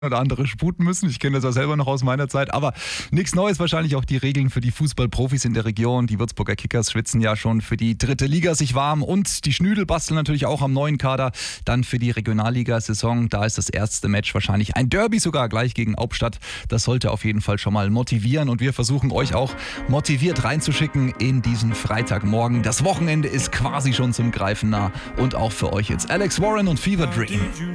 oder andere sputen müssen. Ich kenne das ja selber noch aus meiner Zeit, aber nichts Neues, wahrscheinlich auch die Regeln für die Fußballprofis in der Region. Die Würzburger Kickers schwitzen ja schon für die 3. Liga sich warm und die Schnüdel basteln natürlich auch am neuen Kader. Dann für die Regionalliga-Saison, da ist das erste Match wahrscheinlich ein Derby sogar gleich gegen Hauptstadt. Das sollte auf jeden Fall schon mal motivieren und wir versuchen euch auch motiviert reinzuschicken in diesen Freitagmorgen. Das Wochenende ist quasi schon zum Greifen nah und auch für euch jetzt Alex Warren und Fever Dream.